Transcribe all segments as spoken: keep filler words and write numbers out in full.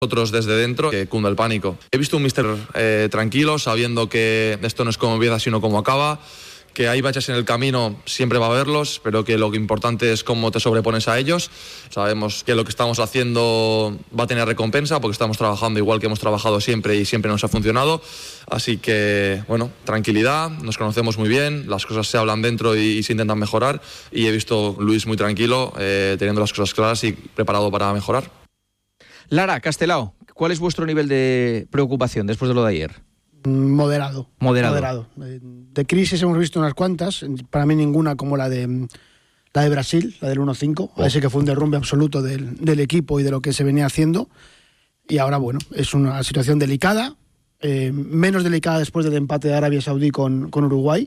Nosotros desde dentro, que cunda el pánico. He visto un míster eh, tranquilo, sabiendo que esto no es como empieza, sino como acaba, que hay baches en el camino, siempre va a haberlos, pero que lo importante es cómo te sobrepones a ellos. Sabemos que lo que estamos haciendo va a tener recompensa, porque estamos trabajando igual que hemos trabajado siempre y siempre nos ha funcionado. Así que, bueno, tranquilidad, nos conocemos muy bien, las cosas se hablan dentro y, y se intentan mejorar, y he visto a Luis muy tranquilo, eh, teniendo las cosas claras y preparado para mejorar. Lara, Castelao, ¿cuál es vuestro nivel de preocupación después de lo de ayer? Moderado. Moderado. Moderado. De crisis hemos visto unas cuantas, para mí ninguna como la de la de Brasil, la del uno cinco, oh. Ese que fue un derrumbe absoluto del, del equipo y de lo que se venía haciendo. Y ahora, bueno, es una situación delicada, eh, menos delicada después del empate de Arabia Saudí con, con Uruguay,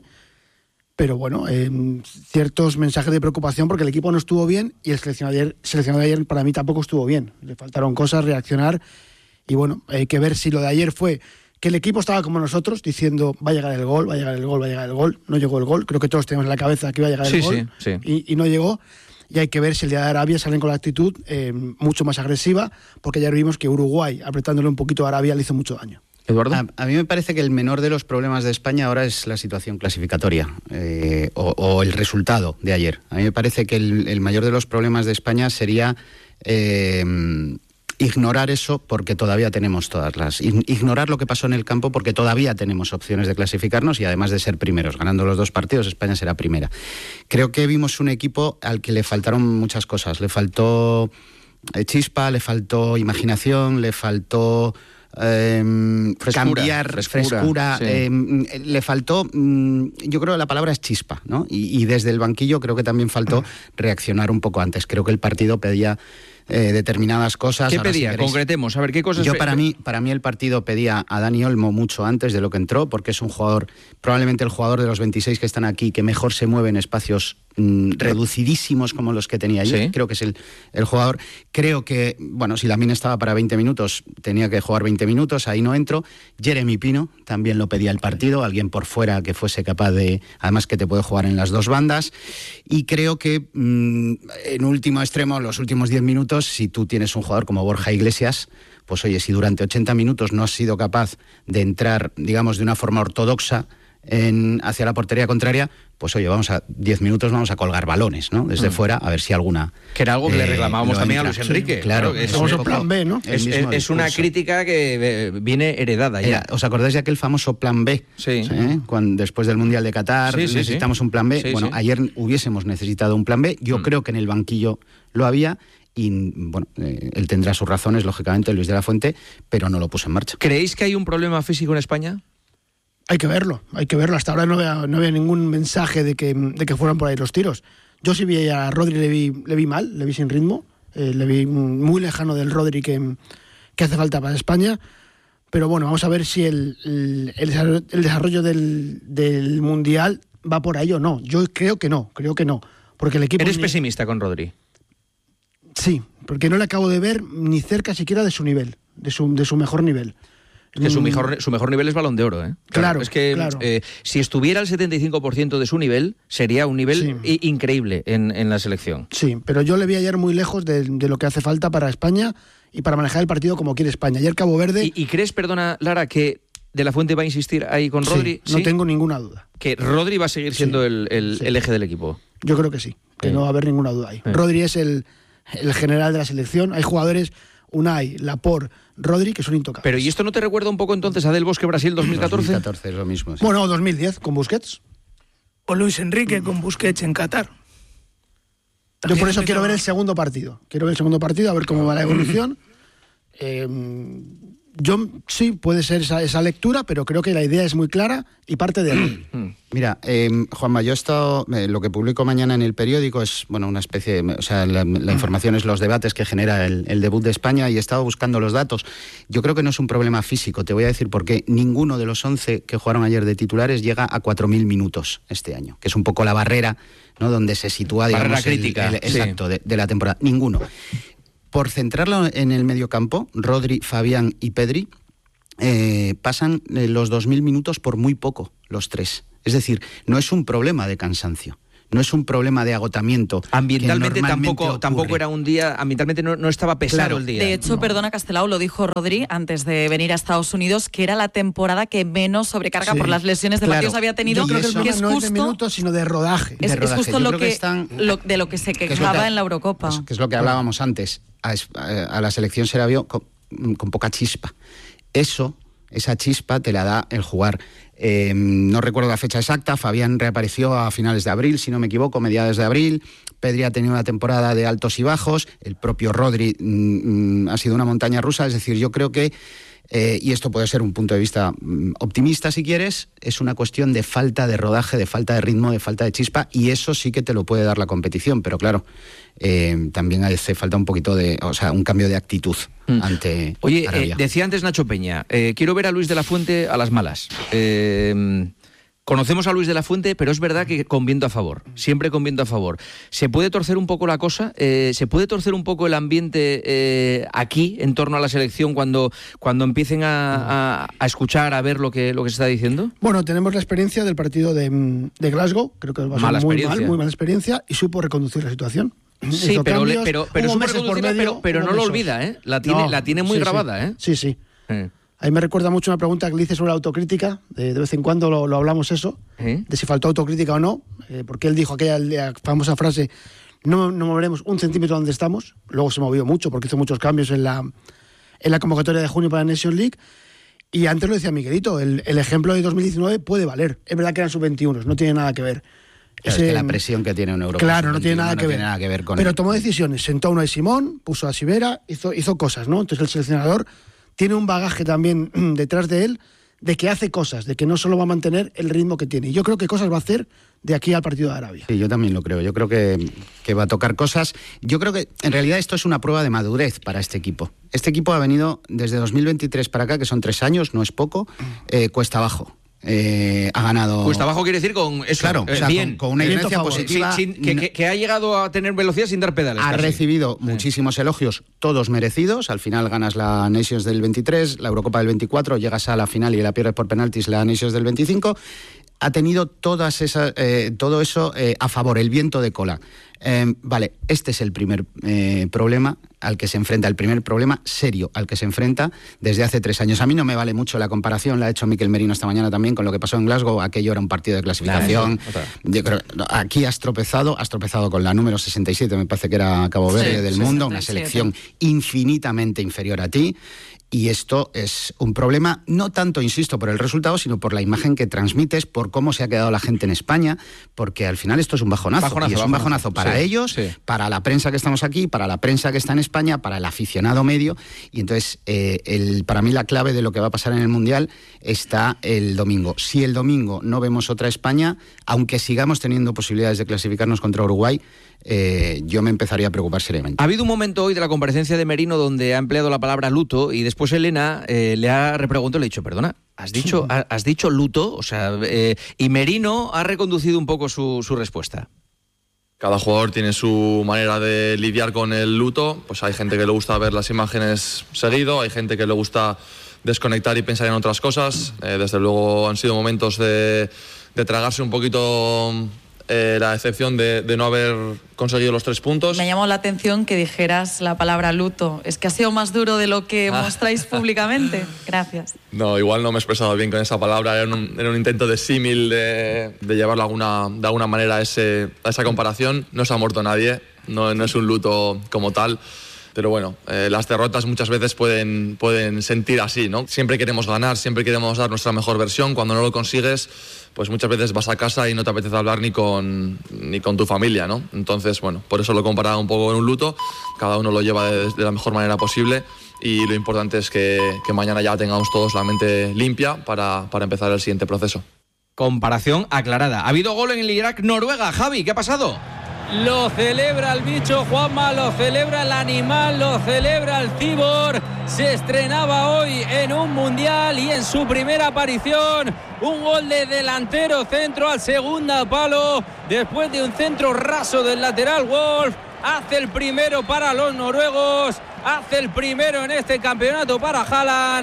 pero bueno, eh, ciertos mensajes de preocupación porque el equipo no estuvo bien y el seleccionado de ayer, seleccionado de ayer para mí tampoco estuvo bien. Le faltaron cosas, reaccionar, y bueno, hay que ver si lo de ayer fue que el equipo estaba como nosotros, diciendo va a llegar el gol, va a llegar el gol, va a llegar el gol. No llegó el gol, creo que todos tenemos en la cabeza que iba a llegar sí, el gol, sí, sí. Y, y no llegó. Y hay que ver si el día de Arabia salen con la actitud eh, mucho más agresiva, porque ayer vimos que Uruguay, apretándole un poquito a Arabia, le hizo mucho daño. Eduardo. A, a mí me parece que el menor de los problemas de España ahora es la situación clasificatoria eh, o, o el resultado de ayer. A mí me parece que el, el mayor de los problemas de España sería eh, ignorar eso porque todavía tenemos todas las... Ignorar lo que pasó en el campo porque todavía tenemos opciones de clasificarnos y además de ser primeros. Ganando los dos partidos, España será primera. Creo que vimos un equipo al que le faltaron muchas cosas. Le faltó chispa, le faltó imaginación, le faltó... Eh, frescura, cambiar, frescura, frescura sí. eh, le faltó, mm, yo creo que la palabra es chispa, ¿no? Y, y desde el banquillo creo que también faltó reaccionar un poco antes. Creo que el partido pedía eh, determinadas cosas. ¿Qué Ahora, pedía? si queréis, Concretemos, a ver, ¿qué cosas? Yo para mí, para mí el partido pedía a Dani Olmo mucho antes de lo que entró, porque es un jugador, probablemente el jugador de los veintiséis que están aquí, que mejor se mueve en espacios mm, reducidísimos como los que tenía ayer. ¿Sí? Creo que es el, el jugador. Creo que, bueno, si Lamine estaba para veinte minutos, tenía que jugar veinte minutos, ahí no entro. Jeremy Pino también lo pedía el partido, alguien por fuera que fuese capaz de, además que te puede jugar en las dos bandas. Y creo que mmm, en último extremo, los últimos diez minutos, si tú tienes un jugador como Borja Iglesias, pues oye, si durante ochenta minutos no has sido capaz de entrar, digamos, de una forma ortodoxa en, hacia la portería contraria, pues oye, vamos a diez minutos vamos a colgar balones, ¿no? Desde mm. fuera, a ver si alguna... Que era algo que eh, le reclamábamos también entra. a Luis Enrique. Sí, claro, claro, es, es un plan B, ¿no? Es, es, es una crítica que viene heredada ya. Era, ¿os acordáis de aquel famoso plan B? Sí. ¿Eh? Cuando, después del Mundial de Qatar sí, sí, necesitamos sí. un plan B. Sí, bueno, sí. ayer hubiésemos necesitado un plan B. Yo mm. creo que en el banquillo lo había... Y bueno, eh, él tendrá sus razones, lógicamente, Luis de la Fuente, pero no lo puso en marcha. ¿Creéis que hay un problema físico en España? Hay que verlo, hay que verlo. Hasta ahora no había, no había ningún mensaje de que, de que fueran por ahí los tiros. Yo sí vi a Rodri, le vi, le vi mal, le vi sin ritmo, eh, le vi muy lejano del Rodri que, que hace falta para España. Pero bueno, vamos a ver si el, el, el desarrollo del, del Mundial va por ahí o no. Yo creo que no, creo que no. Porque el equipo... ¿Eres ni... pesimista con Rodri? Sí, porque no le acabo de ver ni cerca siquiera de su nivel, de su, de su mejor nivel. Es que su mejor, su mejor nivel es Balón de Oro, ¿eh? Claro, claro es que claro. Eh, si estuviera al setenta y cinco por ciento de su nivel, sería un nivel sí. increíble en, en la selección. Sí, pero yo le vi ayer muy lejos de, de lo que hace falta para España y para manejar el partido como quiere España. Ayer Cabo Verde... ¿Y, y crees, perdona, Lara, que De la Fuente va a insistir ahí con Rodri? Sí, no ¿sí? tengo ninguna duda. Que Rodri va a seguir siendo sí, el, el, sí. el eje del equipo. Yo creo que sí, que sí. no va a haber ninguna duda ahí. Sí. Rodri es el... el general de la selección. Hay jugadores, Unai, Laporte, Rodri, que son intocables. Pero ¿y esto no te recuerda un poco entonces a Del Bosque Brasil dos mil catorce? dos mil catorce es lo mismo. Sí. Bueno, dos mil diez con Busquets. O Luis Enrique con Busquets en Qatar. Yo por eso quiero ver el segundo partido. Quiero ver el segundo partido, a ver cómo va la evolución. Eh, yo sí, puede ser esa, esa lectura, pero creo que la idea es muy clara y parte de ahí. Mira, eh, Juanma, yo he estado, eh, lo que publico mañana en el periódico es, bueno, una especie, de, o sea, la, la información es los debates que genera el, el debut de España y he estado buscando los datos. Yo creo que no es un problema físico, te voy a decir por qué. Ninguno de los once que jugaron ayer de titulares llega a cuatro mil minutos este año, que es un poco la barrera, ¿no?, donde se sitúa, digamos, barrera crítica, el, el, sí. exacto, de, de la temporada. Ninguno. Por centrarlo en el mediocampo, Rodri, Fabián y Pedri eh, pasan eh, los dos mil minutos por muy poco, los tres. Es decir, no es un problema de cansancio. No es un problema de agotamiento. Ambientalmente tampoco, normalmente tampoco era un día, ambientalmente no, no estaba pesado Claro. el día. De hecho, No. perdona, Castelao, lo dijo Rodri antes de venir a Estados Unidos, que era la temporada que menos sobrecarga Sí. por las lesiones de Claro. partidos había tenido, Yo creo que el eso- que problema es no es de justo, minutos, sino de rodaje. es, de es rodaje. justo Yo lo creo que, que están- lo- de lo que se que es lo quejaba que- en la Eurocopa. Pues, que es lo que hablábamos antes. A, es- a la selección se la vio con, con poca chispa. Eso, esa chispa te la da el jugar. Eh, no recuerdo la fecha exacta, Fabián reapareció a finales de abril, si no me equivoco, mediados de abril. Pedri ha tenido una temporada de altos y bajos. El propio Rodri mm, ha sido una montaña rusa. Es decir, yo creo que, eh, y esto puede ser un punto de vista mm, optimista si quieres, es una cuestión de falta de rodaje, de falta de ritmo, de falta de chispa, y eso sí que te lo puede dar la competición. Pero claro, eh, también hace falta un poquito de, o sea, un cambio de actitud Mm. ante Oye, eh, Arabia. decía antes Nacho Peña, eh, quiero ver a Luis de la Fuente a las malas. Eh, conocemos a Luis de la Fuente, pero es verdad que con viento a favor, siempre con viento a favor. ¿Se puede torcer un poco la cosa? Eh, ¿Se puede torcer un poco el ambiente eh, aquí, en torno a la selección, cuando, cuando empiecen a, a, a escuchar, a ver lo que, lo que se está diciendo? Bueno, tenemos la experiencia del partido de, de Glasgow, creo que va a ser Mala muy experiencia. mal, muy mala experiencia, y supo reconducir la situación. Sí, Hizo pero, le- cambios, pero, pero, hubo supo meses por reconducirla, medio, pero, pero hubo no lo meses. olvida, ¿eh? La tiene, No, la tiene muy sí, grabada, sí. ¿eh? Sí, sí. Eh. A mí me recuerda mucho una pregunta que le hice sobre la autocrítica, de, de vez en cuando lo, lo hablamos eso, ¿Eh? de si faltó autocrítica o no, eh, porque él dijo aquella la famosa frase, no, no moveremos un centímetro donde estamos, luego se movió mucho porque hizo muchos cambios en la, en la convocatoria de junio para la Nations League, y antes lo decía Miguelito, el, el ejemplo de dos mil diecinueve puede valer, es verdad que eran sub veintiuno, no tiene nada que ver. Claro, es que la presión que tiene un Europa Claro, no tiene nada no que ver. tiene nada que ver con Pero el- tomó decisiones, sentó a Unai Simón, puso a Sivera, hizo, hizo cosas, ¿no? Entonces el seleccionador tiene un bagaje también detrás de él de que hace cosas, de que no solo va a mantener el ritmo que tiene. Y yo creo que cosas va a hacer de aquí al partido de Arabia. Sí, yo también lo creo. Yo creo que, que va a tocar cosas. Yo creo que en realidad esto es una prueba de madurez para este equipo. Este equipo ha venido desde dos mil veintitrés para acá, que son tres años, no es poco, eh, cuesta abajo. Eh, ha ganado... Cuesta abajo quiere decir con eso, Claro, eh, o sea, bien. con, con una Viento inercia a favor. positiva. Sin- sin- que, que- que ha llegado a tener velocidad sin dar pedales. Ha casi. recibido Sí. muchísimos elogios, todos merecidos. Al final ganas la Nations del veintitrés, la Eurocopa del veinticuatro, llegas a la final y la pierdes por penaltis la Nations del veinticinco. Ha tenido todas esas, eh, todo eso eh, a favor, el viento de cola. Eh, vale, este es el primer eh, problema al que se enfrenta, el primer problema serio al que se enfrenta desde hace tres años. A mí no me vale mucho la comparación, la ha hecho Mikel Merino esta mañana también con lo que pasó en Glasgow. Aquello era un partido de clasificación. Claro, otra. Yo creo, aquí has tropezado, has tropezado con la número sesenta y siete, me parece que era Cabo Verde Sí, del mundo, una sesenta y siete. selección infinitamente inferior a ti. Y esto es un problema, no tanto, insisto, por el resultado, sino por la imagen que transmites, por cómo se ha quedado la gente en España, porque al final esto es un bajonazo. Bajonazo, y es un bajonazo. bajonazo para Sí, ellos, sí. para la prensa que estamos aquí, para la prensa que está en España, para el aficionado medio. Y entonces, eh, el, para mí la clave de lo que va a pasar en el Mundial está el domingo. Si el domingo no vemos otra España, aunque sigamos teniendo posibilidades de clasificarnos contra Uruguay, eh, yo me empezaría a preocupar seriamente. Ha habido un momento hoy de la comparecencia de Merino donde ha empleado la palabra luto y después Elena eh, le ha repreguntado y le ha dicho, perdona, ¿has dicho, ha- has dicho luto? O sea, eh, y Merino ha reconducido un poco su, su respuesta. Cada jugador tiene su manera de lidiar con el luto. Pues hay gente que le gusta ver las imágenes seguido, hay gente que le gusta desconectar y pensar en otras cosas. Eh, desde luego han sido momentos de, de tragarse un poquito eh, la decepción de, de no haber conseguido los tres puntos. Me ha llamado la atención que dijeras la palabra luto. Es que ha sido más duro de lo que Ah. mostráis públicamente. Gracias. No, igual no me he expresado bien con esa palabra. Era un, era un intento de símil, de, de llevarlo alguna, de alguna manera a, ese, a esa comparación. No se ha muerto nadie, no, no es un luto como tal. Pero bueno, eh, las derrotas muchas veces pueden, pueden sentir así, ¿no? Siempre queremos ganar, siempre queremos dar nuestra mejor versión. Cuando no lo consigues, pues muchas veces vas a casa y no te apetece hablar ni con, ni con tu familia, ¿no? Entonces, bueno, por eso lo he comparado un poco con un luto. Cada uno lo lleva de, de la mejor manera posible y lo importante es que, que mañana ya tengamos todos la mente limpia para, para empezar el siguiente proceso. Comparación aclarada. Ha habido gol en el Irak-Noruega. Javi, ¿qué ha pasado? Lo celebra el bicho Juanma, lo celebra el animal, lo celebra el cibor. Se estrenaba hoy en un mundial y en su primera aparición un gol de delantero centro al segundo palo después de un centro raso del lateral. Wolf hace el primero para los noruegos, hace el primero en este campeonato para Haaland.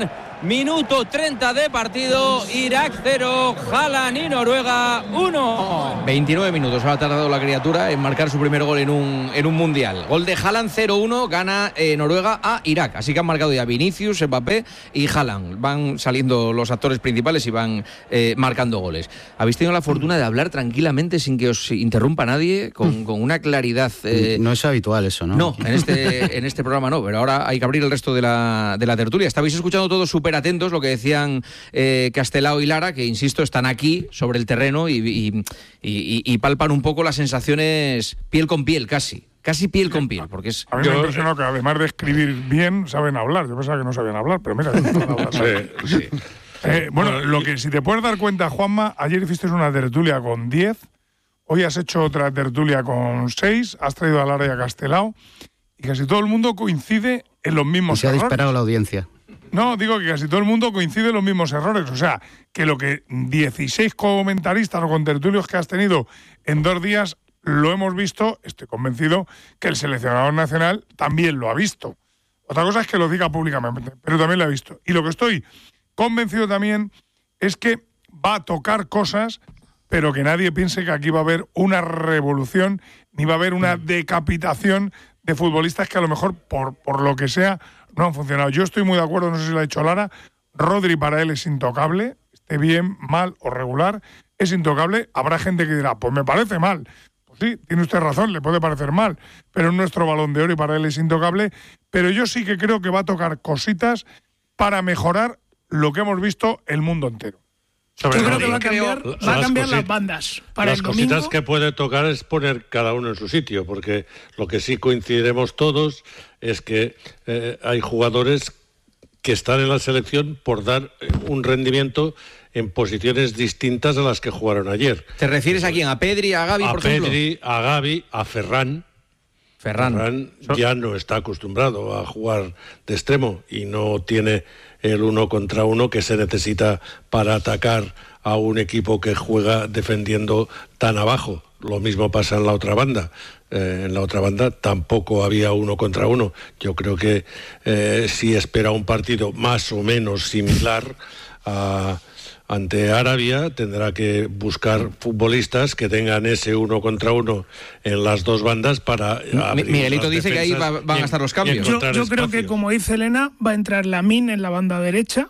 minuto treinta de partido, Irak cero, Haaland y Noruega uno. veintinueve minutos ha tardado la criatura en marcar su primer gol en un, en un mundial. Gol de Haaland, cero uno, gana eh, Noruega a Irak. Así que han marcado ya Vinicius, Mbappé y Haaland. Van saliendo los actores principales y van eh, marcando goles. Habéis tenido la fortuna de hablar tranquilamente sin que os interrumpa nadie, con, con una claridad... Eh... No es habitual eso, ¿no? No, en este, en este programa no, pero ahora hay que abrir el resto de la, de la tertulia. Estabais escuchando todos súper atentos lo que decían eh, Castelao y Lara, que insisto, están aquí sobre el terreno y, y, y, y palpan un poco las sensaciones piel con piel, casi. Casi piel con piel, porque es... A mí me impresionó que además de escribir bien, saben hablar. Yo pensaba que no sabían hablar, pero mira, saben hablar. Sí, sí. Eh, bueno, lo que si te puedes dar cuenta, Juanma, ayer hiciste una tertulia con diez, hoy has hecho otra tertulia con seis, has traído a Lara y a Castelao, y casi todo el mundo coincide en los mismos errores. Se ha errores. disparado la audiencia. No, digo que casi todo el mundo coincide en los mismos errores. O sea, que lo que dieciséis comentaristas o contertulios que has tenido en dos días lo hemos visto, estoy convencido que el seleccionador nacional también lo ha visto. Otra cosa es que lo diga públicamente, pero también lo ha visto. Y lo que estoy convencido también es que va a tocar cosas, pero que nadie piense que aquí va a haber una revolución, ni va a haber una decapitación de futbolistas que a lo mejor, por, por lo que sea, no han funcionado. Yo estoy muy de acuerdo, no sé si lo ha dicho Lara, Rodri para él es intocable, esté bien, mal o regular, es intocable. Habrá gente que dirá, pues me parece mal. Pues sí, tiene usted razón, le puede parecer mal, pero es nuestro Balón de Oro y para él es intocable. Pero yo sí que creo que va a tocar cositas para mejorar lo que hemos visto el mundo entero. Sobre yo creo que va a cambiar, va a cambiar las, las bandas. Para las el domingo, cositas que puede tocar es poner cada uno en su sitio, porque lo que sí coincidiremos todos es que eh, hay jugadores que están en la selección por dar un rendimiento en posiciones distintas a las que jugaron ayer. ¿Te refieres a quién? ¿A Pedri, a Gavi, a por Pedri, ejemplo? A Pedri, a Gavi, a Ferran. Ferran. Ferran ya no está acostumbrado a jugar de extremo y no tiene el uno contra uno que se necesita para atacar a un equipo que juega defendiendo tan abajo. Lo mismo pasa en la otra banda. Eh, en la otra banda tampoco había uno contra uno. Yo creo que eh, si espera un partido más o menos similar a... ante Arabia, tendrá que buscar futbolistas que tengan ese uno contra uno en las dos bandas para... Miguelito dice que ahí va, van a estar los cambios. Yo, yo creo que, como dice Elena, va a entrar Lamine en la banda derecha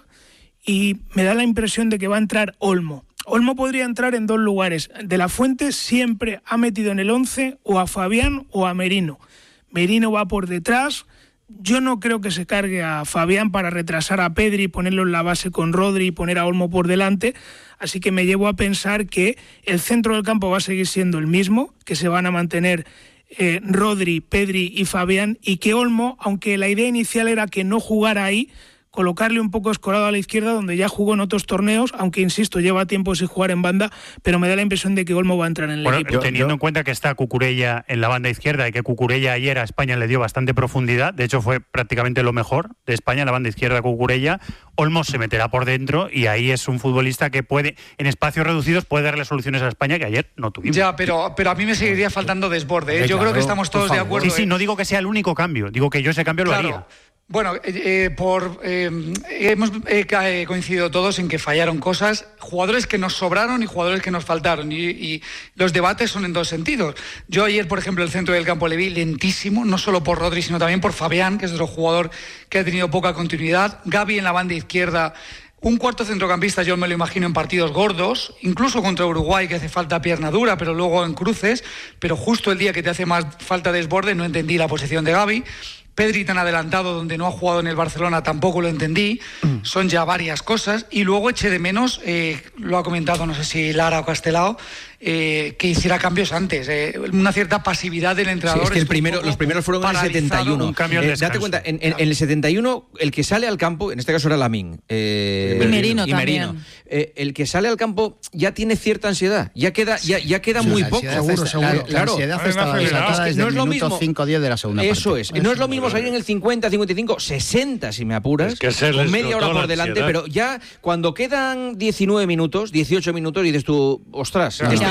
y me da la impresión de que va a entrar Olmo. Olmo podría entrar en dos lugares. De la Fuente siempre ha metido en el once o a Fabián o a Merino. Merino va por detrás. Yo no creo que se cargue a Fabián para retrasar a Pedri, ponerlo en la base con Rodri y poner a Olmo por delante. Así que me llevo a pensar que el centro del campo va a seguir siendo el mismo, que se van a mantener eh, Rodri, Pedri y Fabián, y que Olmo, aunque la idea inicial era que no jugara ahí, colocarle un poco escorado a la izquierda, donde ya jugó en otros torneos, aunque insisto, lleva tiempo sin jugar en banda, pero me da la impresión de que Olmo va a entrar en el bueno, equipo. Teniendo yo, en cuenta que está Cucurella en la banda izquierda y que Cucurella ayer a España le dio bastante profundidad, de hecho fue prácticamente lo mejor de España, la banda izquierda Cucurella, Olmo se meterá por dentro y ahí es un futbolista que puede, en espacios reducidos, puede darle soluciones a España que ayer no tuvimos. Ya, pero, pero a mí me seguiría faltando desborde, ¿eh? Yo claro, creo que estamos todos de acuerdo. Sí, sí, ¿eh? no digo que sea el único cambio, digo que yo ese cambio claro. lo haría. Bueno, eh, por eh, hemos eh, coincidido todos en que fallaron cosas, jugadores que nos sobraron y jugadores que nos faltaron, y, y los debates son en dos sentidos. Yo ayer, por ejemplo, el centro del campo le vi lentísimo, no solo por Rodri, sino también por Fabián, que es otro jugador que ha tenido poca continuidad. Gavi en la banda izquierda. Un cuarto centrocampista yo me lo imagino en partidos gordos, incluso contra Uruguay, que hace falta pierna dura, pero luego en cruces, pero justo el día que te hace más falta desborde no entendí la posición de Gavi. Pedri tan adelantado, donde no ha jugado en el Barcelona, tampoco lo entendí. Son ya varias cosas. Y luego eché de menos, eh, lo ha comentado, no sé si Lara o Castelao, eh, que hiciera cambios antes. Eh, una cierta pasividad del entrenador. Sí, es que el primero, los primeros fueron en el setenta y uno. Un cambio eh, date cuenta, en, en, en el setenta y uno, el que sale al campo, en este caso era Lamine. Eh, y Merino y también. Merino. Eh, el que sale al campo ya tiene cierta ansiedad. Ya queda, ya, ya queda sí, muy poco. Seguro, seguro. La, claro. La ansiedad está desatada desde el minuto cinco o diez de la segunda parte. Eso es. No es lo mismo salir en el cincuenta, cincuenta y cinco, sesenta si me apuras, es que se con media hora por delante, pero ya cuando quedan diecinueve minutos, dieciocho minutos, dices tú, ostras, no, este,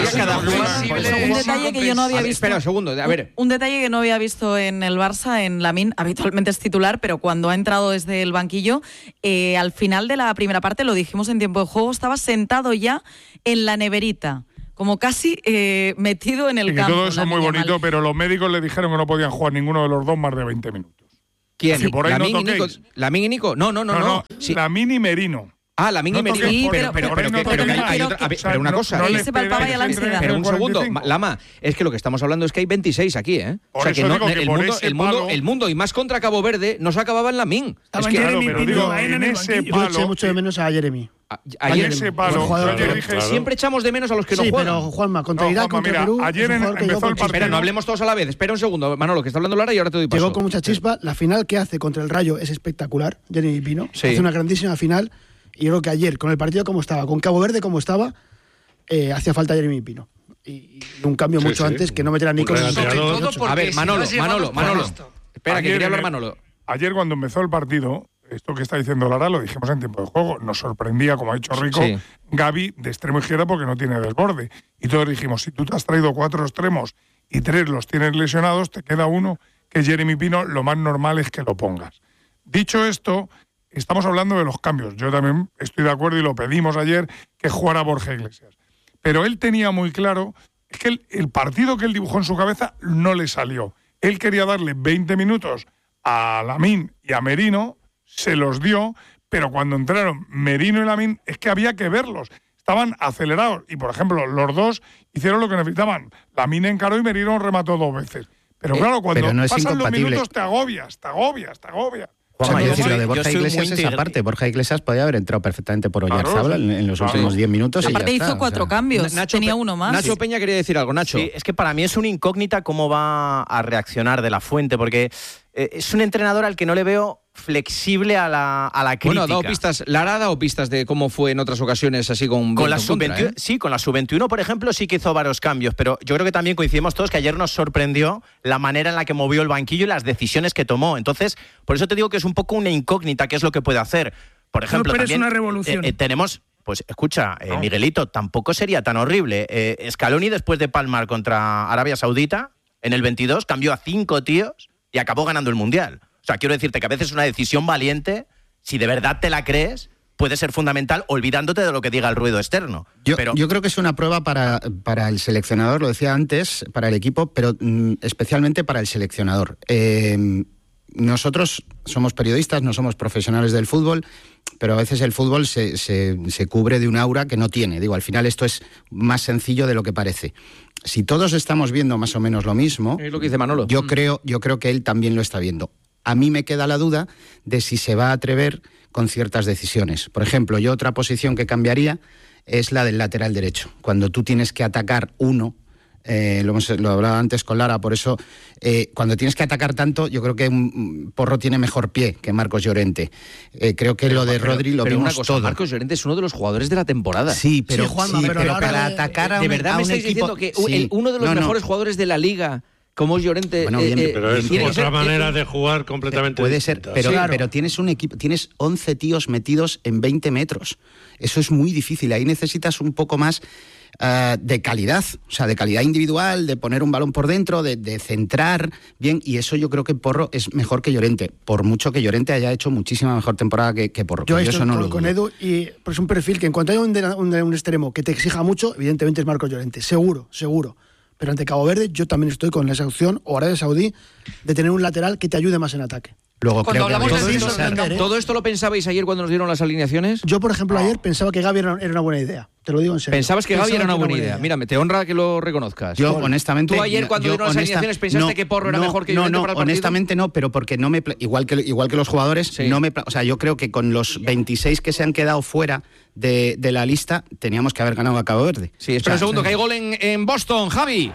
Un detalle que yo no había visto. Espera un segundo, a ver. Un, un detalle que no había visto en el Barça, en Lamine, habitualmente es titular, pero cuando ha entrado desde el banquillo, eh, al final de la primera parte, lo dijimos en tiempo de juego, estaba sentado ya en la neverita, como casi eh, metido en el y campo. Todo eso es muy bonito, pero los médicos le dijeron que no podían jugar ninguno de los dos más de veinte minutos. ¿Quién? Así por ahí ¿Lamine no y Nico? toquéis. ¿Lamine y Nico? No, no, no. No, no, no, sí. Lamine y Merino. Ah, Lamine y No Merino. toquéis, Pero, pero, por pero, ahí no que- pero, que toquéis. hay otra- a ver, O sea, pero una no- cosa. no Ahí les se palpaba ya la pegáis ansiedad. Pero un segundo, cuarenta y cinco. Lama, es que lo que estamos hablando es que hay veintiséis aquí, ¿eh? Por o sea, eso que no, digo que el, por mundo, ese el, mundo, palo- el mundo, y más contra Cabo Verde, no se acababa en Lamine. Estaba Es que, Claro, Jeremy pero Pino digo, Baena en el ese banquillo. Yo eché palo, mucho de menos a Jeremy. a- En ayer, ese palo, Buen jugador, yo ayer pero- dije, claro. siempre echamos de menos a los que Sí, no juegan. pero Juanma, contra No, Irak, Juanma, contra mira, Perú, ayer es un en- jugador que empezó llegó el con chispa. Espera, no hablemos todos a la vez. Espera un segundo, Manolo, que está hablando Lara y ahora te doy paso. Llegó con mucha chispa. La final que hace contra el Rayo es espectacular. Jeremy Pino Sí. hace una grandísima final. Y yo creo que ayer, con el partido como estaba, con Cabo Verde como estaba, eh, hacía falta Jeremy Pino. Y, y un cambio Sí, mucho sí. antes que no meter a Nico Un en el regateador. ochenta y ocho. A ver, Porque si Manolo, no has llegado Manolo, por Manolo. esto. Espera, que Ayer quería en hablar el- Manolo. Ayer cuando empezó el partido, esto que está diciendo Lara lo dijimos en tiempo de juego, nos sorprendía, como ha dicho Rico, Sí. Gavi de extremo izquierda porque no tiene desborde. Y todos dijimos, si tú te has traído cuatro extremos y tres los tienes lesionados, te queda uno, que es Jeremy Pino, lo más normal es que lo pongas. Dicho esto, estamos hablando de los cambios. Yo también estoy de acuerdo y lo pedimos ayer, que jugara Borja Iglesias. Pero él tenía muy claro, es que el, el partido que él dibujó en su cabeza no le salió. Él quería darle veinte minutos a Lamine y a Merino, se los dio, pero cuando entraron Merino y Lamine es que había que verlos. Estaban acelerados y, por ejemplo, los dos hicieron lo que necesitaban. Lamine encaró y Merino remató dos veces. Pero Eh, claro, cuando pero no es pasan los incompatible. minutos te agobias, te agobias, te agobias. Juanma, O sea, yo que decir, no lo de hay- Borja yo soy muy Iglesias es integri- aparte. Borja Iglesias podía haber entrado perfectamente por Claro, Oyarzabal sí. en, en los Claro. últimos diez minutos. y Aparte ya hizo está, o cuatro sea. cambios, Nacho tenía Pe- uno más. Nacho Peña quería decir algo, Nacho. Sí, es que para mí es una incógnita cómo va a reaccionar De La Fuente, porque eh, es un entrenador al que no le veo flexible a la, a la crítica. Bueno, ha dado pistas, Lara ha dado pistas de cómo fue en otras ocasiones así con Con la viento en sub contra, veintiuno, ¿eh? sí, con la sub veintiuno, por ejemplo, sí que hizo varios cambios, pero yo creo que también coincidimos todos que ayer nos sorprendió la manera en la que movió el banquillo y las decisiones que tomó. Entonces, por eso te digo que es un poco una incógnita qué es lo que puede hacer. Por ejemplo, esperes también una revolución. eh, eh, tenemos, pues escucha, eh, Miguelito, tampoco sería tan horrible. Eh, Scaloni, después de palmar contra Arabia Saudita, en el veintidós, cambió a cinco tíos y acabó ganando el Mundial. O sea, quiero decirte que a veces una decisión valiente, si de verdad te la crees, puede ser fundamental olvidándote de lo que diga el ruido externo. Yo, pero yo creo que es una prueba para, para el seleccionador, lo decía antes, para el equipo, pero mm, especialmente para el seleccionador. Eh, nosotros somos periodistas, no somos profesionales del fútbol, pero a veces el fútbol se, se, se cubre de un aura que no tiene. Digo, al final esto es más sencillo de lo que parece. Si todos estamos viendo más o menos lo mismo, Es lo que dice Manolo. yo creo, yo creo que él también lo está viendo. A mí me queda la duda de si se va a atrever con ciertas decisiones. Por ejemplo, yo otra posición que cambiaría es la del lateral derecho. Cuando tú tienes que atacar uno, eh, lo, hemos, lo hablaba antes con Lara, por eso eh, cuando tienes que atacar tanto, yo creo que un Porro tiene mejor pie que Marcos Llorente. Eh, creo que lo de Pero- Rodri lo pero vimos una cosa, todo. Marcos Llorente es uno de los jugadores de la temporada. Sí, pero, Sí, Juanma, sí, pero pero a la hora para de- atacar a un, ¿De verdad a me un estáis equipo... diciendo que Sí. el- uno de los No, no. mejores jugadores de la liga, como es Llorente... Bueno, bien, Pero es tiene que otra ser- manera de jugar completamente Puede ser, distinta. pero, Sí, claro. pero tienes un equipo, tienes once tíos metidos en veinte metros. Eso es muy difícil. Ahí necesitas un poco más uh, de calidad, o sea, de calidad individual, de poner un balón por dentro, de, de centrar bien. Y eso yo creo que Porro es mejor que Llorente, por mucho que Llorente haya hecho muchísima mejor temporada que, que Porro. Yo Yo estoy eso no con, lo con dudo. Edu y pues un perfil que en cuanto haya un, de- un, de- un extremo que te exija mucho, evidentemente es Marcos Llorente, seguro, seguro. Pero ante Cabo Verde yo también estoy con esa opción, o Arabia Saudí, de tener un lateral que te ayude más en ataque. Luego Cuando creo que hablamos habría de que eso, pensar- Fernando, ¿Todo esto lo pensabais ayer cuando nos dieron las alineaciones? Yo, por ejemplo, ayer pensaba que Gavi era, era una buena idea. Te lo digo en serio. Pensabas que Gavi Pensaba era una buena idea. Mírame, te honra que lo reconozcas. Yo, honestamente. Tú ayer, no, cuando yo, dieron las honesta- alineaciones, pensaste no, que Porro era no, mejor que no, Llorente no, para el partido. honestamente no, pero porque no me. pla- Igual que, igual que los jugadores, Sí. no me. pla- O sea, yo creo que con los veintiséis que se han quedado fuera de, de la lista, teníamos que haber ganado a Cabo Verde. Sí, espera un segundo, que hay gol en, en Boston, Javi.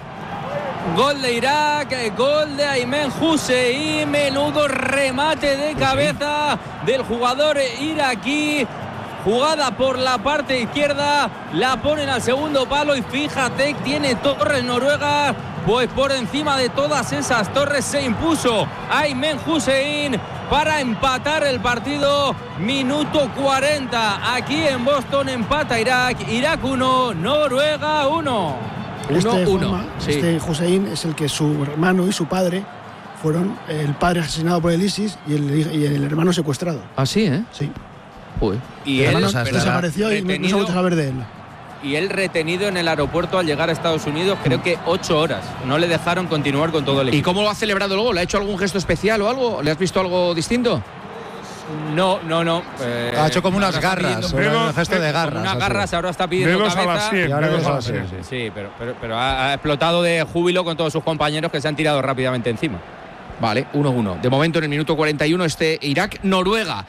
Gol de Irak, gol de Aymen Hussein, menudo remate de cabeza del jugador iraquí. Jugada por la parte izquierda, la ponen al segundo palo y fíjate, tiene torres Noruega, pues por encima de todas esas torres se impuso Aymen Hussein para empatar el partido. Minuto cuarenta, aquí en Boston empata Irak, Irak uno, Noruega uno. Este, uno uno. Juanma, Sí. este Hussein es el que su hermano y su padre fueron el padre asesinado por el ISIS y el, y el hermano secuestrado. Ah, sí, ¿eh? Sí. Uy. Y el él hermano perdona, desapareció y no se ha retenido- vuelto a saber de él. Y él retenido en el aeropuerto al llegar a Estados Unidos, creo que ocho horas. No le dejaron continuar con todo el ¿Y equipo. cómo lo ha celebrado luego? ¿Le ha hecho algún gesto especial o algo? ¿Le has visto algo distinto? No, no, no. eh, Ha hecho como unas ahora está garras, pidiendo- un gesto de garras. Como unas ha sido. garras, ahora está pidiendo Dedos a cabeza. las cien, Y ahora dedos dedos a a las las cien. cien, sí. Sí, pero, pero, pero ha, ha explotado de júbilo con todos sus compañeros que se han tirado rápidamente encima. Vale, uno uno. De momento, en el minuto cuarenta y uno, este Irak-Noruega.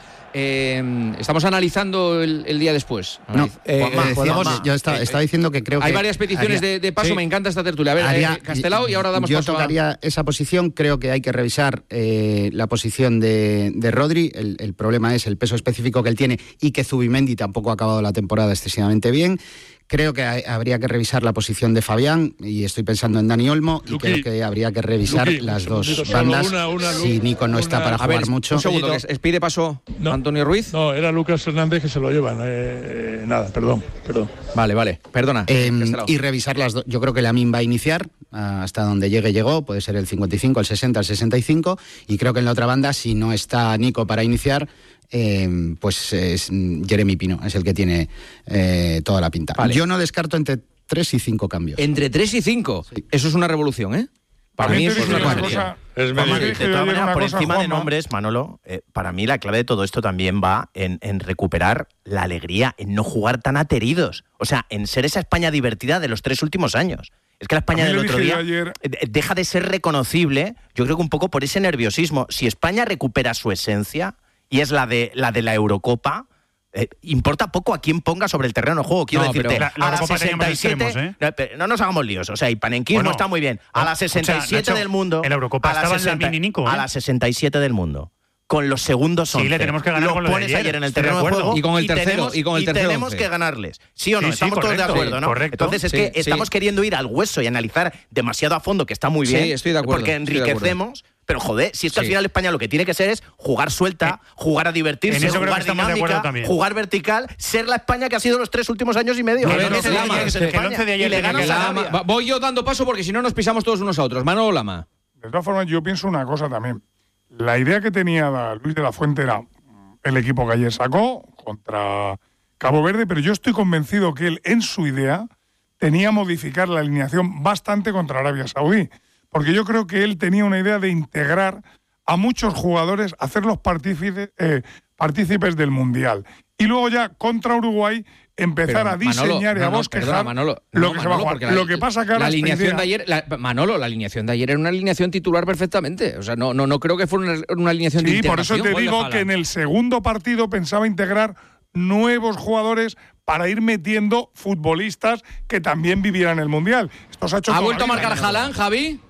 Eh, estamos analizando el, el día después. No, Analiz- eh, Juanma, decíamos- Juanma. yo estaba, estaba diciendo que creo Hay que varias peticiones haría- de, de paso, sí. me encanta esta tertulia. A ver, Haría- eh, Castelao y ahora damos yo paso a... tocaría esa posición. Creo que hay que revisar eh, la posición de, de Rodri. El, el problema es el peso específico que él tiene y que Zubimendi tampoco ha acabado la temporada excesivamente bien. Creo que hay- habría que revisar la posición de Fabián y estoy pensando en Dani Olmo y Luqui, creo que habría que revisar Luqui, las un dos segundito, solo bandas una- una- si Nico no está una- para A jugar ver, mucho. un segundo, que es- pide paso No. Antonio Ruiz. No, era Lucas Hernández que se lo llevan. Eh, eh, nada, perdón, perdón. Vale, vale, perdona. Eh, Castelao. y revisar las dos. Yo creo que Lamine va a iniciar ah, hasta donde llegue, llegó. Puede ser el cincuenta y cinco, el sesenta, el sesenta y cinco. Y creo que en la otra banda, si no está Nico para iniciar, eh, pues es mm, Jeremy Pino, es el que tiene eh, toda la pinta. Vale. Yo no descarto entre tres y cinco cambios. Entre tres y cinco. Eso es una revolución, ¿eh? Para mí También eso te es digo una una revolución. cosa, Es Juanma, medio- que De dije yo todas ayer maneras, una por cosa, encima de Juanma. nombres, Manolo, eh, para mí la clave de todo esto también va en, en recuperar la alegría, en no jugar tan ateridos. O sea, en ser esa España divertida de los tres últimos años. Es que la España También del lo otro dije día yo ayer. eh, deja de ser reconocible, yo creo que un poco por ese nerviosismo. Si España recupera su esencia, y es la de la, de la Eurocopa, eh, importa poco a quién ponga sobre el terreno de juego. Quiero No, pero decirte, la- la a la Eurocopa teníamos sesenta y siete, extremos, ¿eh? no, pero no nos hagamos líos. O sea, y panenquismo Bueno, está muy bien. A la escucha, sesenta y siete Nacho, del mundo. en la Eurocopa a la estaban sesenta Lamine y Nico, A ¿eh? la sesenta y siete del mundo. Con los segundos Sí, once. le tenemos que ganar lo con lo de pones ayer, ayer en el estoy de terreno de acuerdo. juego Y con el tercero, tenemos, y con el tercero tenemos once. que ganarles. ¿Sí o no? Sí, sí, Estamos todos de correcto, acuerdo, sí, ¿no? correcto. Entonces es Sí, que sí. estamos queriendo ir al hueso y analizar demasiado a fondo, que está muy Sí, bien. estoy de acuerdo, Porque estoy de acuerdo. enriquecemos. Pero joder, si es que al Sí. final España lo que tiene que ser es jugar suelta, jugar a divertirse, en eso creo que jugar estamos de dinámica, acuerdo también. jugar vertical, ser la España que ha sido los tres últimos años y medio. A ver, Ese no, es el Lama, que es que el España. once de ayer Y le tenía ganas que a ganar. Arabia. Va- Voy yo dando paso porque si no nos pisamos todos unos a otros. Manolo Lama. De todas formas, yo pienso una cosa también. La idea que tenía Luis de la Fuente era el equipo que ayer sacó contra Cabo Verde, pero yo estoy convencido que él, en su idea, tenía modificar la alineación bastante contra Arabia Saudí. Porque yo creo que él tenía una idea de integrar a muchos jugadores, hacerlos partícipes, eh, partícipes del Mundial. Y luego ya contra Uruguay empezar Pero, a diseñar Manolo, y a no, no, bosquejar perdona, Manolo, lo no, que se va a Manolo, jugar. porque la- Lo que pasa que ahora la esta alineación idea- de ayer, la- Manolo, la alineación de ayer era una alineación titular perfectamente. O sea, no, no, no creo que fuera una, una alineación de Sí, por eso integración. te digo que en el segundo partido pensaba integrar nuevos jugadores para ir metiendo futbolistas que también vivieran el Mundial. Esto se ha hecho ¿Ha toda vuelto a la vida. marcar Haaland, Javi?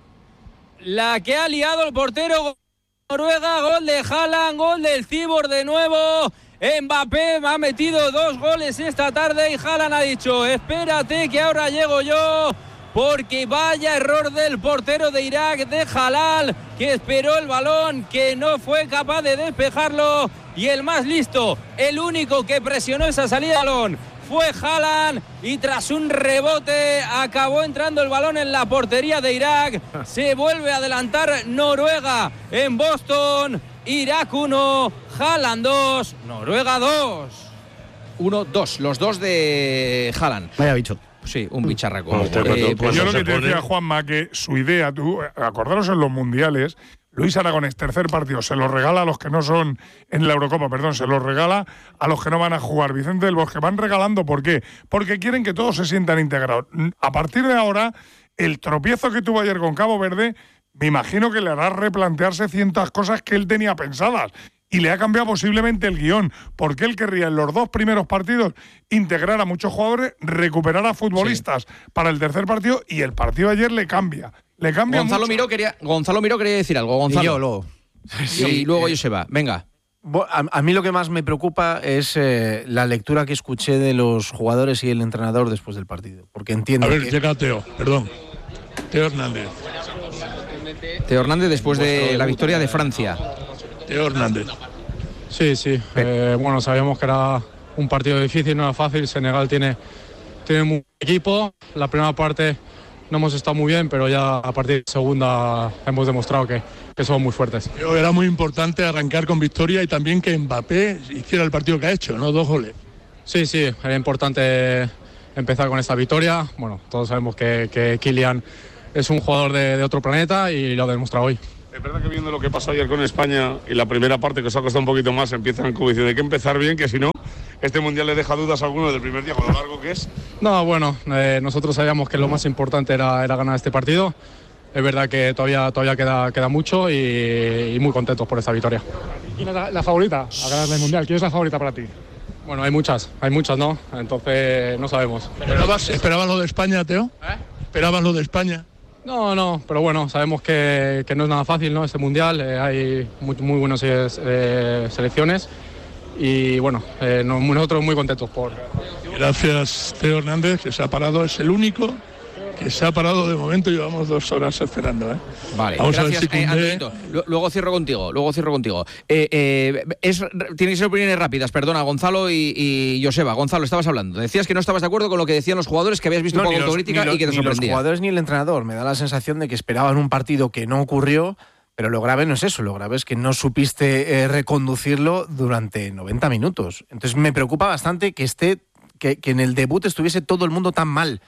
La que ha liado el portero Noruega, gol de Haaland, gol del Cibor de nuevo. Mbappé ha metido dos goles esta tarde y Haaland ha dicho, espérate que ahora llego yo, porque vaya error del portero de Irak, de Halal, que esperó el balón, que no fue capaz de despejarlo, y el más listo, el único que presionó esa salida de balón fue Haaland, y tras un rebote acabó entrando el balón en la portería de Irak. Se vuelve a adelantar Noruega en Boston. Irak uno, Haaland dos, Noruega dos. uno dos, los dos de Haaland. Vaya bicho. Sí, un bicharraco. Bueno, usted Eh, cuando- pues Pues yo lo se que te pone- decía, Juanma, que su idea, tú, acordaros en los mundiales, Luis Aragonés, tercer partido, se los regala a los que no son en la Eurocopa, perdón, se los regala a los que no van a jugar. Vicente del Bosque, van regalando, ¿por qué? Porque quieren que todos se sientan integrados. A partir de ahora, el tropiezo que tuvo ayer con Cabo Verde, me imagino que le hará replantearse cientas cosas que él tenía pensadas. Y le ha cambiado posiblemente el guión, porque él querría en los dos primeros partidos integrar a muchos jugadores, recuperar a futbolistas para el tercer partido, y el partido de ayer le cambia. Le cambia Gonzalo mucho. Miró quería, Gonzalo Miró quería decir algo. Gonzalo. Y yo luego. Y luego Joseba. Venga. Bo- A, a mí lo que más me preocupa es eh, la lectura que escuché de los jugadores y el entrenador después del partido. Porque entiendo A ver, que... llega Teo, perdón. Teo Hernández. Teo Hernández después de la victoria de Francia. Teo Hernández. Sí, sí. Eh, bueno, sabíamos que era un partido difícil, no era fácil. Senegal tiene, tiene un buen equipo. La primera parte no hemos estado muy bien, pero ya a partir de segunda hemos demostrado que, que somos muy fuertes. Pero era muy importante arrancar con victoria y también que Mbappé hiciera el partido que ha hecho, ¿no? Dos goles. Sí, sí, era importante empezar con esta victoria. Bueno, todos sabemos que, que Kylian es un jugador de, de otro planeta y lo ha demostrado hoy. Es verdad que viendo lo que pasó ayer con España y la primera parte que os ha costado un poquito más, empiezan como diciendo hay que empezar bien, que si no, este Mundial le deja dudas a alguno del primer día con lo largo que es. No, bueno, eh, nosotros sabíamos que lo más importante era, era ganar este partido. Es verdad que todavía, todavía queda, queda mucho y, y muy contentos por esta victoria. ¿Quién es la, la favorita a ganar el Mundial? ¿Quién es la favorita para ti? Bueno, hay muchas, hay muchas, ¿no? Entonces no sabemos. ¿Esperabas, ¿esperabas lo de España, Teo? ¿Eh? ¿Esperabas lo de España? No, no, pero bueno, sabemos que, que no es nada fácil, ¿no? Este Mundial, eh, hay muy, muy buenas eh, selecciones y bueno, eh, nosotros muy contentos por... Gracias, Teo Hernández, que se ha parado, es el único que se ha parado de momento, llevamos dos horas esperando, ¿eh? Vale, vamos gracias, a ver si eh, Koundé... Antonito. Luego cierro contigo, luego cierro contigo. Eh, eh, es, tienen que ser opiniones rápidas, perdona, Gonzalo y, y Joseba. Gonzalo, estabas hablando. Decías que no estabas de acuerdo con lo que decían los jugadores, que habías visto No, un poco ni los- autocrítica ni los- y que te ni los sorprendía. jugadores ni el entrenador. Me da la sensación de que esperaban un partido que no ocurrió, pero lo grave no es eso. Lo grave es que no supiste eh, reconducirlo durante noventa minutos. Entonces me preocupa bastante que esté que, que en el debut estuviese todo el mundo tan mal.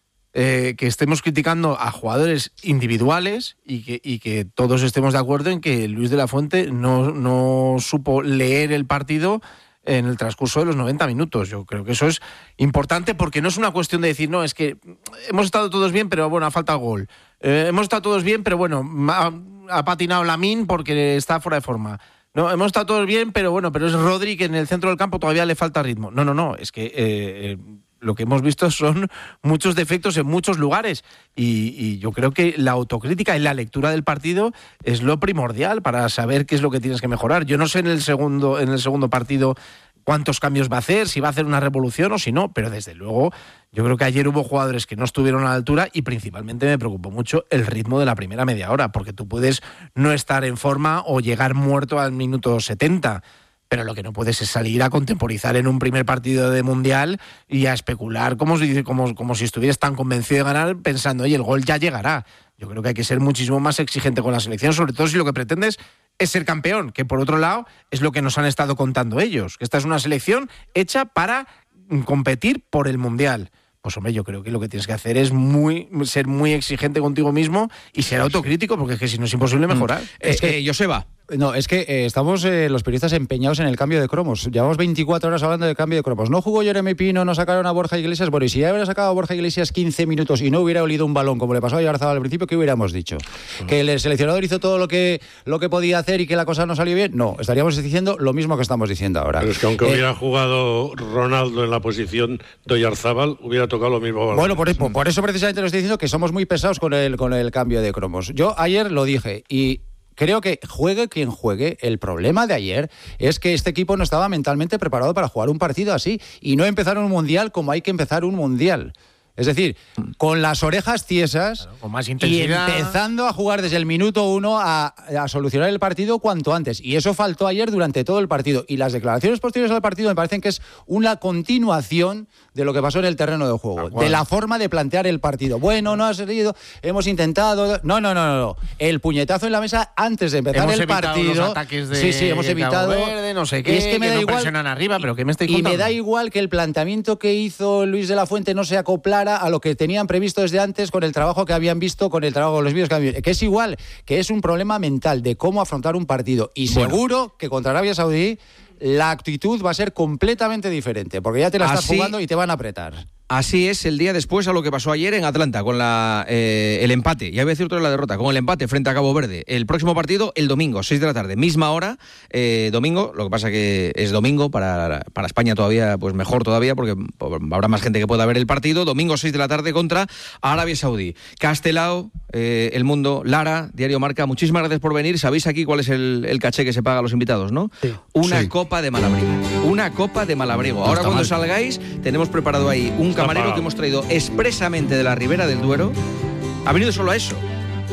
Eh, que estemos criticando a jugadores individuales y que, y que todos estemos de acuerdo en que Luis de la Fuente no, no supo leer el partido en el transcurso de los noventa minutos. Yo creo que eso es importante porque no es una cuestión de decir, no, es que hemos estado todos bien, pero bueno, ha faltado gol. Eh, hemos estado todos bien, pero bueno, ha, ha patinado Lamine porque está fuera de forma. No, hemos estado todos bien, pero bueno, pero es Rodri que en el centro del campo todavía le falta ritmo. No, no, no, es que... Eh, eh, lo que hemos visto son muchos defectos en muchos lugares y, y yo creo que la autocrítica y la lectura del partido es lo primordial para saber qué es lo que tienes que mejorar. Yo no sé en el segundo, en el segundo partido cuántos cambios va a hacer, si va a hacer una revolución o si no, pero desde luego yo creo que ayer hubo jugadores que no estuvieron a la altura y principalmente me preocupó mucho el ritmo de la primera media hora, porque tú puedes no estar en forma o llegar muerto al minuto setenta. Pero lo que no puedes es salir a contemporizar en un primer partido de Mundial y a especular como si, como, como si estuvieras tan convencido de ganar pensando, oye, el gol ya llegará. Yo creo que hay que ser muchísimo más exigente con la selección, sobre todo si lo que pretendes es ser campeón, que por otro lado es lo que nos han estado contando ellos, que esta es una selección hecha para competir por el Mundial. Pues hombre, yo creo que lo que tienes que hacer es muy ser muy exigente contigo mismo y ser autocrítico, porque es que si no es imposible mejorar. Es que, eh, Joseba. No, es que eh, estamos eh, los periodistas empeñados en el cambio de cromos. Llevamos veinticuatro horas hablando del cambio de cromos. No jugó Jeremy Pino, no sacaron a Borja Iglesias. Bueno, y si ya hubiera sacado a Borja Iglesias quince minutos y no hubiera olido un balón como le pasó a Oyarzabal al principio, ¿qué hubiéramos dicho? Uh-huh. ¿Que el seleccionador hizo todo lo que, lo que podía hacer y que la cosa no salió bien? No, estaríamos diciendo lo mismo que estamos diciendo ahora. Pero es que aunque Eh, hubiera jugado Ronaldo en la posición de Oyarzabal, hubiera tocado lo mismo balón. Bueno, por, por eso precisamente lo estoy diciendo que somos muy pesados con el, con el cambio de cromos. Yo ayer lo dije y... creo que juegue quien juegue, el problema de ayer es que este equipo no estaba mentalmente preparado para jugar un partido así y no empezaron un mundial como hay que empezar un mundial. Es decir, con las orejas tiesas, claro, con más y intensidad, empezando a jugar desde el minuto uno a, a solucionar el partido cuanto antes. Y eso faltó ayer durante todo el partido. Y las declaraciones posteriores al partido me parecen que es una continuación de lo que pasó en el terreno de juego, de la forma de plantear el partido. Bueno, no ha salido, hemos intentado... No, no, no, no. El puñetazo en la mesa antes de empezar hemos el evitado partido... los ataques de sí, sí, hemos evitado... Cabo Verde, no sé qué, y es que me que da no igual, presionan arriba, pero ¿qué me estáis y contando? me da igual que el planteamiento que hizo Luis de la Fuente no se acoplara a lo que tenían previsto desde antes con el trabajo que habían visto, con el trabajo, los vídeos que habían visto. Que es igual, que es un problema mental de cómo afrontar un partido. Y bueno, seguro que contra Arabia Saudí la actitud va a ser completamente diferente, porque ya te la estás así, jugando y te van a apretar. Así es el día después a lo que pasó ayer en Atlanta con la, eh, el empate, ya voy a decir otra vez la derrota, con el empate frente a Cabo Verde. El próximo partido el domingo, seis de la tarde, misma hora, eh, domingo, lo que pasa que es domingo, para, para España todavía, pues mejor todavía, porque habrá más gente que pueda ver el partido, domingo seis de la tarde contra Arabia Saudí. Castelao, eh, El Mundo, Lara, Diario Marca, muchísimas gracias por venir. Sabéis aquí cuál es el, el caché que se paga a los invitados, ¿no? Sí. Una sí. copa de Malabrigo, una copa de Malabrigo. Ahora cuando mal. salgáis, tenemos preparado ahí un camarero que hemos traído expresamente de la Ribera del Duero. Ha venido solo a eso.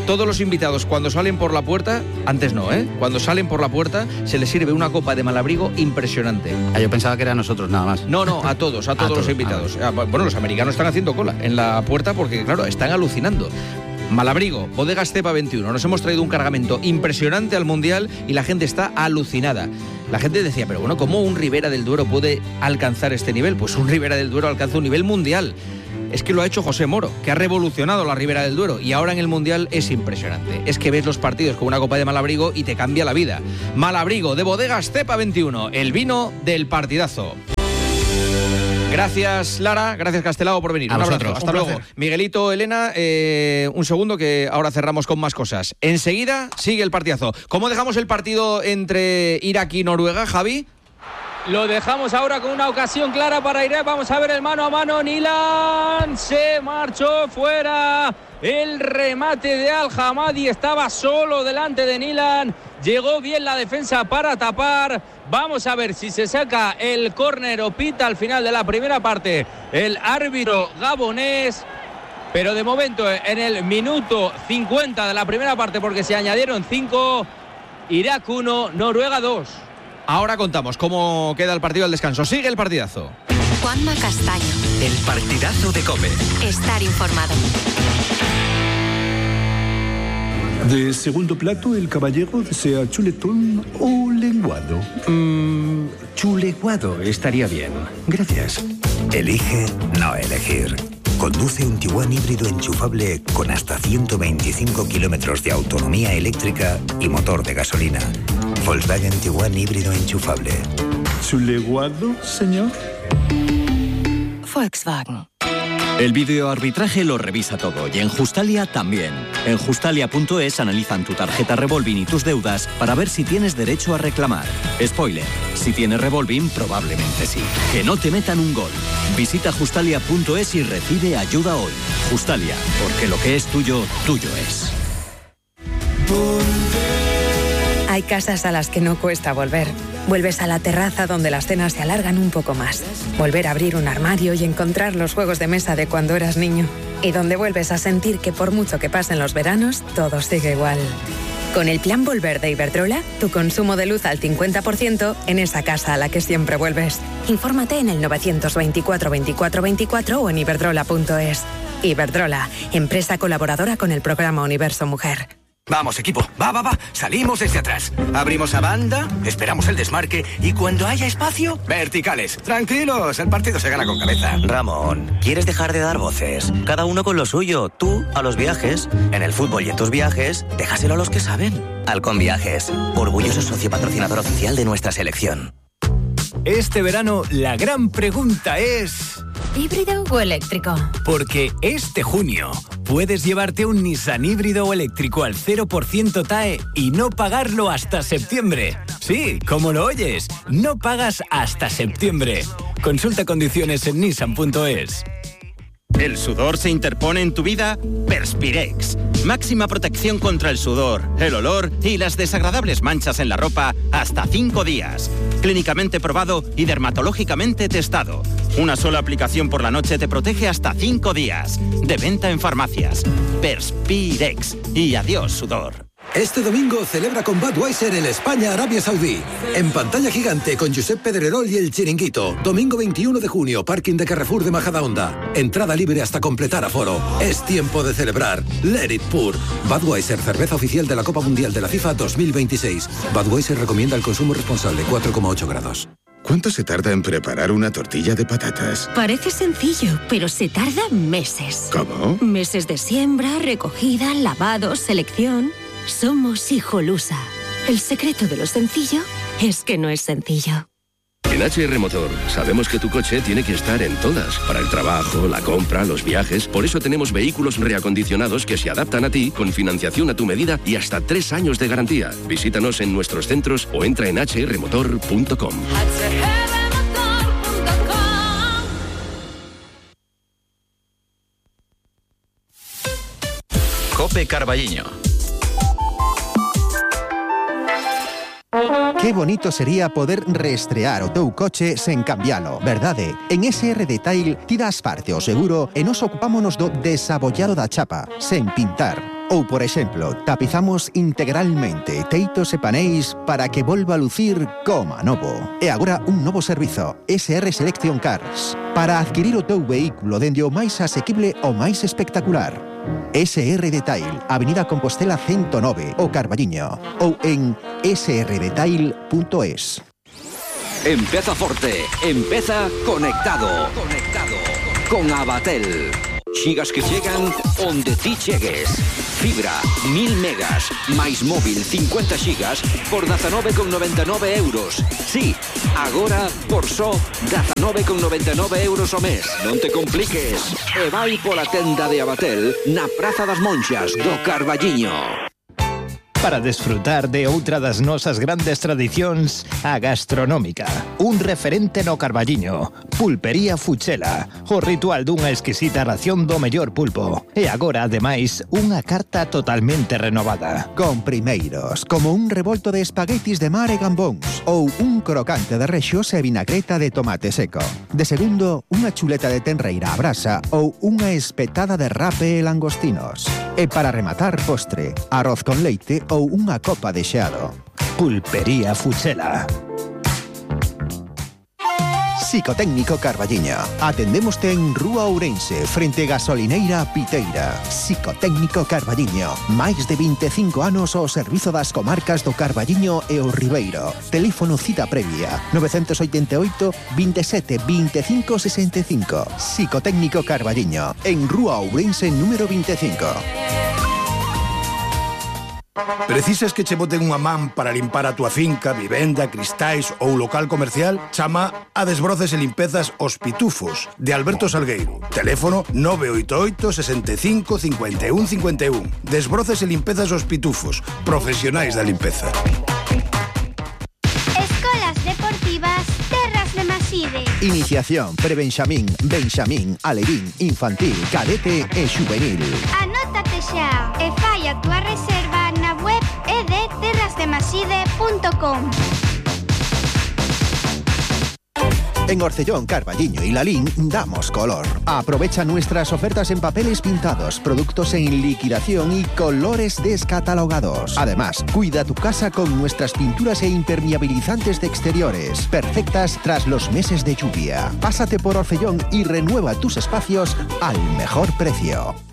todos los invitados cuando salen por la puerta, antes no, ¿eh? Cuando salen por la puerta se les sirve una copa de Malabrigo impresionante. Ah, yo pensaba que era a nosotros nada más. No, no, a todos, a todos, a todos los invitados. Ah, bueno, los americanos están haciendo cola en la puerta porque, claro, están alucinando. Malabrigo, Bodega Estepa veintiuno. Nos hemos traído un cargamento impresionante al Mundial y la gente está alucinada. La gente decía, pero bueno, ¿cómo un Ribera del Duero puede alcanzar este nivel? Pues un Ribera del Duero alcanza un nivel mundial. Es que lo ha hecho José Moro, que ha revolucionado la Ribera del Duero y ahora en el Mundial es impresionante. Es que ves los partidos con una copa de Malabrigo y te cambia la vida. Malabrigo de Bodega Estepa veintiuno, el vino del partidazo. Gracias, Lara. Gracias, Castelao, por venir. A un vosotros. abrazo. Hasta Un luego. placer. Miguelito, Elena, eh, un segundo que ahora cerramos con más cosas. Enseguida sigue el partidazo. ¿Cómo dejamos el partido entre Irak y Noruega, Javi? Lo dejamos ahora con una ocasión clara para Irak. Vamos a ver el mano a mano. Nilan se marchó fuera. El remate de Al-Hamadi estaba solo delante de Nilan. Llegó bien la defensa para tapar. Vamos a ver si se saca el córner o pita al final de la primera parte el árbitro gabonés. Pero de momento, en el minuto cincuenta de la primera parte, porque se añadieron cinco, Irak uno, Noruega dos. Ahora contamos cómo queda el partido al descanso. Sigue el partidazo. Juanma Castaño. El partidazo de COPE. Estar informado. De segundo plato, el caballero desea chuletón o lenguado. Mm, chuleguado estaría bien. Gracias. Elige no elegir. Conduce un Tiguan híbrido enchufable con hasta ciento veinticinco kilómetros de autonomía eléctrica y motor de gasolina. Volkswagen Tiguan híbrido enchufable. ¿Chuleguado, señor? Volkswagen. El videoarbitraje lo revisa todo y en Justalia también. En Justalia punto es analizan tu tarjeta Revolving y tus deudas para ver si tienes derecho a reclamar. Spoiler, si tienes Revolving probablemente sí. Que no te metan un gol. Visita Justalia punto es y recibe ayuda hoy. Justalia, porque lo que es tuyo, tuyo es. Hay casas a las que no cuesta volver. Vuelves a la terraza donde las cenas se alargan un poco más. Volver a abrir un armario y encontrar los juegos de mesa de cuando eras niño. Y donde vuelves a sentir que por mucho que pasen los veranos, todo sigue igual. Con el plan Volver de Iberdrola, tu consumo de luz al cincuenta por ciento en esa casa a la que siempre vuelves. Infórmate en el novecientos veinticuatro veinticuatro veinticuatro o en iberdrola punto es. Iberdrola, empresa colaboradora con el programa Universo Mujer. Vamos, equipo, va, va, va, salimos desde atrás. Abrimos a banda, esperamos el desmarque y cuando haya espacio, verticales. Tranquilos, el partido se gana con cabeza. Ramón, ¿quieres dejar de dar voces? Cada uno con lo suyo, tú a los viajes. En el fútbol y en tus viajes, déjaselo a los que saben. Halcón Viajes, orgulloso socio patrocinador oficial de nuestra selección. Este verano, la gran pregunta es... ¿Híbrido o eléctrico? Porque este junio puedes llevarte un Nissan híbrido o eléctrico al cero por ciento T A E y no pagarlo hasta septiembre. Sí, como lo oyes, no pagas hasta septiembre. Consulta condiciones en nissan punto es. ¿El sudor se interpone en tu vida? Perspirex. Máxima protección contra el sudor, el olor y las desagradables manchas en la ropa hasta cinco días. Clínicamente probado y dermatológicamente testado. Una sola aplicación por la noche te protege hasta cinco días. De venta en farmacias. Perspirex. Y adiós, sudor. Este domingo celebra con Budweiser el España-Arabia Saudí. En pantalla gigante con Josep Pedrerol y el Chiringuito. Domingo veintiuno de junio, parking de Carrefour de Majadahonda. Entrada libre hasta completar aforo. Es tiempo de celebrar. Let it pour. Budweiser, cerveza oficial de la Copa Mundial de la FIFA dos mil veintiséis. Budweiser recomienda el consumo responsable, cuatro coma ocho grados. ¿Cuánto se tarda en preparar una tortilla de patatas? Parece sencillo, pero se tarda meses. ¿Cómo? Meses de siembra, recogida, lavado, selección... Somos Hijolusa. El secreto de lo sencillo es que no es sencillo. En H R Motor sabemos que tu coche tiene que estar en todas, para el trabajo, la compra, los viajes. Por eso tenemos vehículos reacondicionados que se adaptan a ti, con financiación a tu medida y hasta tres años de garantía. Visítanos en nuestros centros o entra en h r motor punto com. COPE Carballiño. Qué bonito sería poder reestrear o teu coche sen cambialo, verdade? En S R Detail, ti das parte o seguro e nos ocupámonos do desabollado da chapa, sen pintar. Ou, por exemplo, tapizamos integralmente teitos e paneis para que volva a lucir como novo. E agora un novo servizo, S R Selection Cars, para adquirir o teu vehículo dende o máis asequible ao máis espectacular. S R Detail, Avenida Compostela ciento nove, o Carballiño, ou en s r detail punto es. Empeza forte, empeza conectado. Conectado con Abatel. Xigas que chegan onde ti chegues. Fibra, mil megas, máis móvil cincuenta xigas por dezanove con noventa e nove euros. Sí, agora por só dezanove con noventa e nove euros ao mes. Non te compliques. E vai pola tenda de Abatel na Praza das Monxas do Carballiño. Para desfrutar de outra das nosas grandes tradicións, a gastronómica. Un referente no Carballiño. Pulpería Fuchela. O ritual dunha exquisita ración do mellor pulpo. E agora, ademais, unha carta totalmente renovada. Con primeiros, como un revolto de espaguetis de mar e gambóns, ou un crocante de rexos e vinagreta de tomate seco. De segundo, unha chuleta de tenreira a brasa ou unha espetada de rape e langostinos. E para rematar, postre, arroz con leite ou unha copa de xeado. Pulpería Fuchela. Psicotécnico Carballiño. Atendémoste en Rúa Ourense, frente Gasolineira Piteira. Psicotécnico Carballiño. Máis de vinte e cinco anos ao servizo das comarcas do Carballiño e o Ribeiro. Teléfono cita previa nove oito oito, veintisiete, veinticinco sesenta y cinco. Psicotécnico Carballiño. En Rúa Ourense número veinticinco. Precisas que che boten unha man para limpar a túa finca, vivenda, cristais ou local comercial? Chama a Desbroces e Limpezas Os Pitufos, de Alberto Salgueiro. Teléfono nove oito oito, sesenta e cinco, cincuenta e un, cincuenta e un. Desbroces e Limpezas Os Pitufos, profesionais da limpeza. Escolas Deportivas Terras de Maside. Iniciación, prebenxamín, benxamín, alevín, infantil, cadete e xuvenil. Anótate xa e fai a túa reserva na web e de terras de maside punto com. En Orcellón, Carballiño y Lalín damos color. Aprovecha nuestras ofertas en papeles pintados, productos en liquidación y colores descatalogados. Además, cuida tu casa con nuestras pinturas e impermeabilizantes de exteriores, perfectas tras los meses de lluvia. Pásate por Orcellón y renueva tus espacios al mejor precio.